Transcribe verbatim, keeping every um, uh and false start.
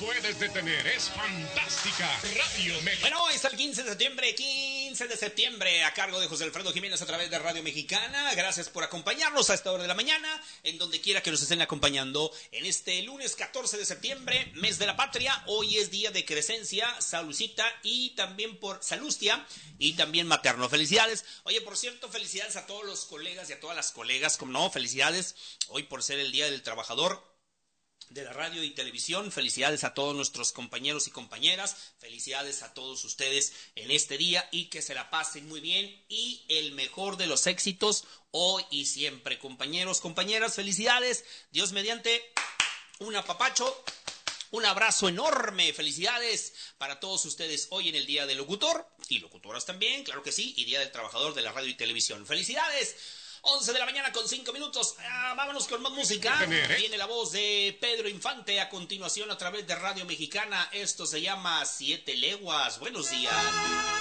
puedes detener, es fantástica. Radio Mexicana. Bueno, hoy está el quince de septiembre, quince de septiembre, a cargo de José Alfredo Jiménez a través de Radio Mexicana. Gracias por acompañarnos a esta hora de la mañana, en donde quiera que nos estén acompañando en este lunes catorce de septiembre, mes de la patria. Hoy es día de Crescencia, Salucita y también por Salustia y también materno. Felicidades. Oye, por cierto, felicidades a todos los colegas y a todas las colegas, como no, felicidades hoy por ser el Día del Trabajador de la radio y televisión. Felicidades a todos nuestros compañeros y compañeras, felicidades a todos ustedes en este día y que se la pasen muy bien y el mejor de los éxitos hoy y siempre. Compañeros, compañeras, felicidades, Dios mediante, un apapacho, un abrazo enorme, felicidades para todos ustedes hoy en el Día del Locutor y locutoras también, claro que sí, y Día del Trabajador de la radio y televisión. Felicidades. once de la mañana con cinco minutos. Ah, vámonos con más música. Viene la voz de Pedro Infante a continuación a través de Radio Mexicana. Esto se llama Siete Leguas. Buenos días.